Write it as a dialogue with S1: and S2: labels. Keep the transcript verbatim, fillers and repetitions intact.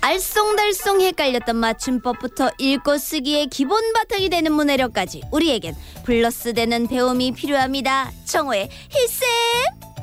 S1: 알쏭달쏭 헷갈렸던 맞춤법부터 읽고 쓰기의 기본 바탕이 되는 문해력까지 우리에겐 플러스 되는 배움이 필요합니다. 청호의 힐쌤